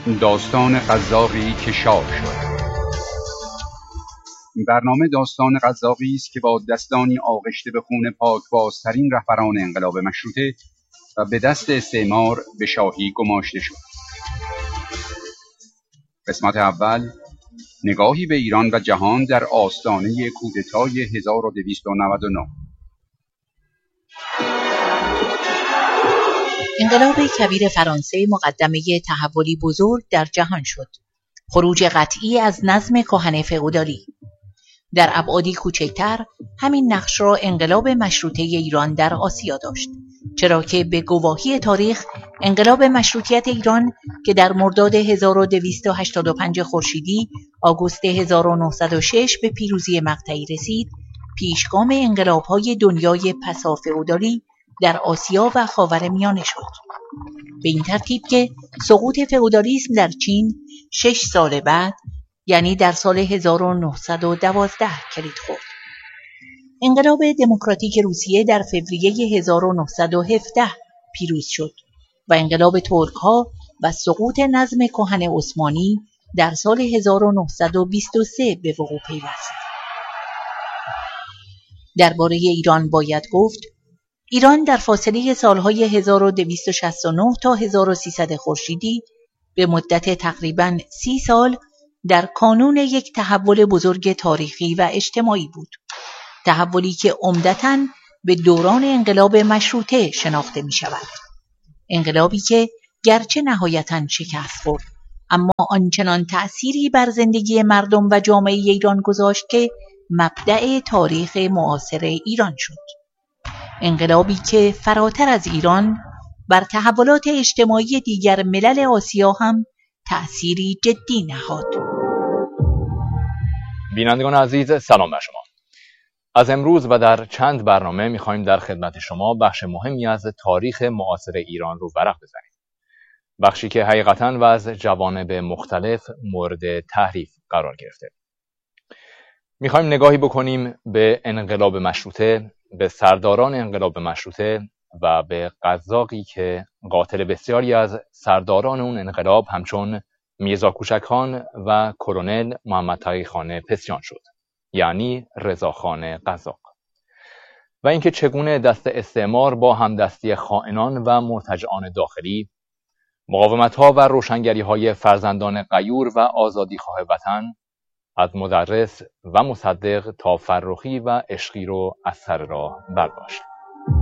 داستان قزاقی که شاه شد. این برنامه داستان قزاقی است که با دستانی آغشته به خون پاکبازترین رهبران انقلاب مشروطه و به دست استعمار به شاهی گماشته شد. قسمت اول، نگاهی به ایران و جهان در آستانه کودتای 1299. انقلاب کبیر فرانسه مقدمه تحولی بزرگ در جهان شد. خروج قطعی از نظم کهن فئودالی. در ابعادی کوچکتر همین نقش را انقلاب مشروطه ایران در آسیا داشت، چرا که به گواهی تاریخ انقلاب مشروطیت ایران که در مرداد 1285 خورشیدی آگوست 1906 به پیروزی مقطعی رسید، پیشگام انقلاب‌های دنیای پسا فئودالی در آسیا و خاورمیانه شد. به این ترتیب که سقوط فئودالیسم در چین 6 سال بعد، یعنی در سال 1912 کلید خورد. انقلاب دموکراتیک روسیه در فوریه 1917 پیروز شد و انقلاب ترک‌ها و سقوط نظم کهن عثمانی در سال 1923 به وقوع پیوست. درباره ایران باید گفت ایران در فاصله سالهای 1269 تا 1300 خورشیدی به مدت تقریباً 30 سال در کانون یک تحول بزرگ تاریخی و اجتماعی بود. تحولی که عمدتاً به دوران انقلاب مشروطه شناخته می شود. انقلابی که گرچه نهایتاً شکست خورد، اما آنچنان تأثیری بر زندگی مردم و جامعه ایران گذاشت که مبدأ تاریخ معاصر ایران شد. انقلابی که فراتر از ایران بر تحولات اجتماعی دیگر ملل آسیا هم تأثیری جدی نهاد. بینندگان عزیز، سلام بر شما. از امروز و در چند برنامه می‌خوایم در خدمت شما بخش مهمی از تاریخ معاصر ایران رو ورق بزنیم. بخشی که حقیقتاً و از جوانب مختلف مورد تحریف قرار گرفته. می‌خوایم نگاهی بکنیم به انقلاب مشروطه، به سرداران انقلاب مشروطه و به قزاقی که قاتل بسیاری از سرداران اون انقلاب همچون میرزا کوچکخان و کرونل محمد تقی‌خان پسیان شد، یعنی رضاخان قزاق، و اینکه چگونه دست استعمار با همدستی خائنان و مرتجعان داخلی مقاومت‌ها و روشنگری‌های فرزندان غیور و آزادیخواه وطن از مدرس و مصدق تا فرخی و عشقی رو از سر راه برداشت.